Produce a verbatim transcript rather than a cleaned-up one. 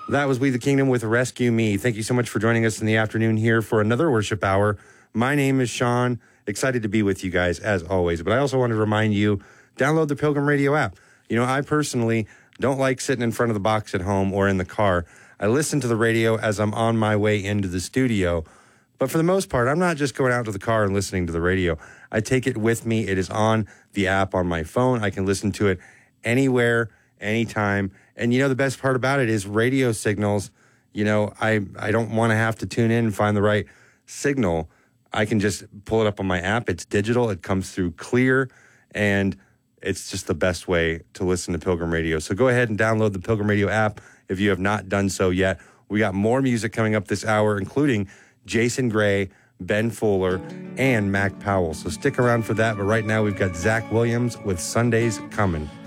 That was We the Kingdom with Rescue Me. Thank you so much for joining us in the afternoon here for another worship hour. My name is Sean. Excited to be with you guys as always. But I also want to remind you, download the Pilgrim Radio app. You know, I personally don't like sitting in front of the box at home or in the car. I listen to the radio as I'm on my way into the studio. But for the most part, I'm not just going out to the car and listening to the radio. I take it with me. It is on the app on my phone. I can listen to it anywhere, anytime. And, you know, the best part about it is radio signals. You know, I, I don't want to have to tune in and find the right signal. I can just pull it up on my app. It's digital. It comes through clear. And it's just the best way to listen to Pilgrim Radio. So go ahead and download the Pilgrim Radio app if you have not done so yet. We got more music coming up this hour, including Jason Gray, Ben Fuller, and Mac Powell. So stick around for that. But right now we've got Zach Williams with Sundays Coming.